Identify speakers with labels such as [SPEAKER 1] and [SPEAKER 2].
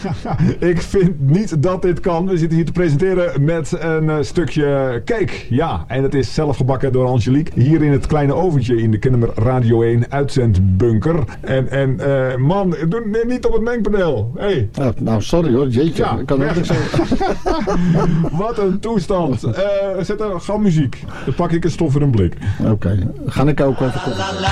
[SPEAKER 1] Ik vind niet dat dit kan. We zitten hier te presenteren met een stukje cake. Ja, en het is zelf gebakken door Angelique. Hier in het kleine oventje in de Kennemer Radio 1 uitzendbunker. En man, doe niet op het mengpaneel. Hey.
[SPEAKER 2] Nou, sorry hoor. Jeetje,
[SPEAKER 1] ja,
[SPEAKER 2] ik kan ook niks zeggen.
[SPEAKER 1] Wat een toestand. Zet er gauw muziek. Dan pak ik een stof in een blik.
[SPEAKER 2] Oké. Ga ik ook even koffie.